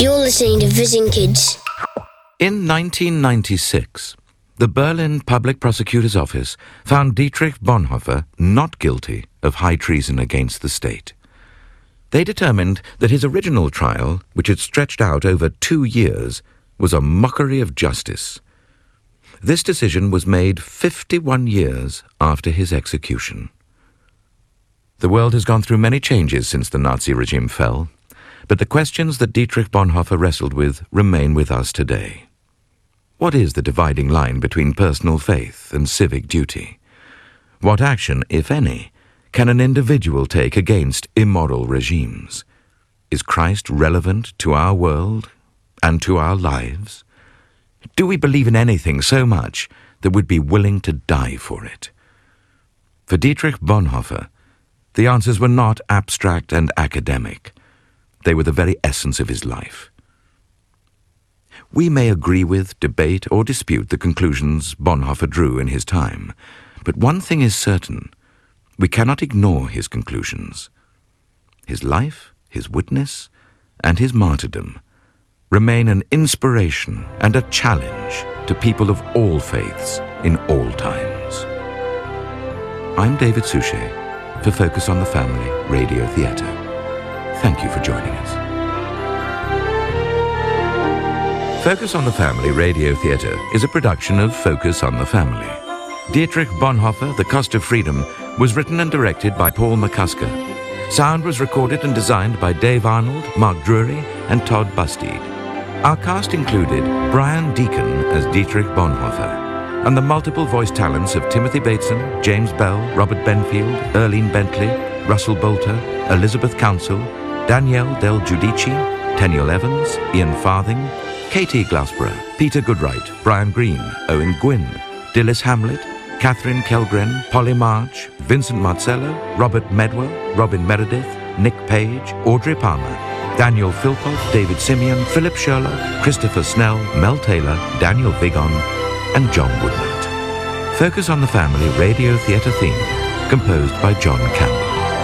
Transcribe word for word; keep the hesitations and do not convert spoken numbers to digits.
You're listening to Visiting Kids. In nineteen ninety-six, the Berlin Public Prosecutor's Office found Dietrich Bonhoeffer not guilty of high treason against the state. They determined that his original trial, which had stretched out over two years, was a mockery of justice. This decision was made fifty-one years after his execution. The world has gone through many changes since the Nazi regime fell, but the questions that Dietrich Bonhoeffer wrestled with remain with us today. What is the dividing line between personal faith and civic duty? What action, if any, can an individual take against immoral regimes? Is Christ relevant to our world and to our lives? Do we believe in anything so much that we'd be willing to die for it? For Dietrich Bonhoeffer, the answers were not abstract and academic. They were the very essence of his life. We may agree with, debate, or dispute the conclusions Bonhoeffer drew in his time, but one thing is certain: we cannot ignore his conclusions. His life, his witness, and his martyrdom remain an inspiration and a challenge to people of all faiths in all times. I'm David Suchet for Focus on the Family Radio Theatre. Thank you for joining us. Focus on the Family Radio Theatre is a production of Focus on the Family. Dietrich Bonhoeffer, The Cost of Freedom, was written and directed by Paul McCusker. Sound was recorded and designed by Dave Arnold, Mark Drury, and Todd Bustede. Our cast included Brian Deacon as Dietrich Bonhoeffer, and the multiple voice talents of Timothy Bateson, James Bell, Robert Benfield, Erlene Bentley, Russell Bolter, Elizabeth Council, Danielle Del Giudici, Tenniel Evans, Ian Farthing, Katie Glassborough, Peter Goodright, Brian Green, Owen Gwynn, Dilys Hamlet, Catherine Kellgren, Polly March, Vincent Marcello, Robert Medwell, Robin Meredith, Nick Page, Audrey Palmer, Daniel Philpott, David Simeon, Philip Sherlock, Christopher Snell, Mel Taylor, Daniel Vigon, and John Woodnett. Focus on the Family Radio Theatre theme, composed by John Campbell.